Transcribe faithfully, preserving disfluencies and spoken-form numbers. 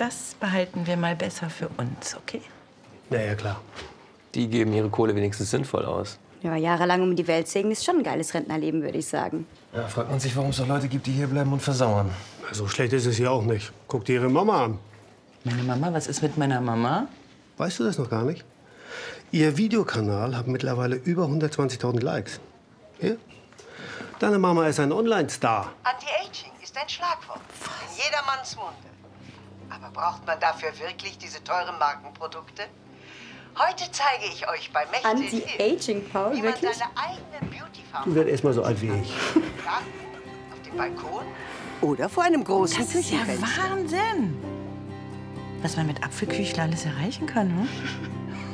das behalten wir mal besser für uns, okay? Ja, ja, klar. Die geben ihre Kohle wenigstens sinnvoll aus. Ja, jahrelang um die Welt segeln ist schon ein geiles Rentnerleben, würde ich sagen. Ja, fragt man sich, warum es doch Leute gibt, die hier bleiben und versauern. So schlecht ist es hier auch nicht. Guck dir ihre Mama an. Meine Mama? Was ist mit meiner Mama? Weißt du das noch gar nicht? Ihr Videokanal hat mittlerweile über hundertzwanzigtausend Likes. Hier? Deine Mama ist ein Online-Star. Anti-Aging ist ein Schlagwort. In jedermanns Munde. Aber braucht man dafür wirklich diese teuren Markenprodukte? Heute zeige ich euch bei Mächte Anti-Aging, Paul, wie man wirklich? seine eigene Beauty-Farm Du wirst erst mal so alt wie ich. auf dem Balkon oder vor einem großen Das ist ja Küchenfenster. Wahnsinn! Was man mit Apfelküchler alles erreichen kann, ne?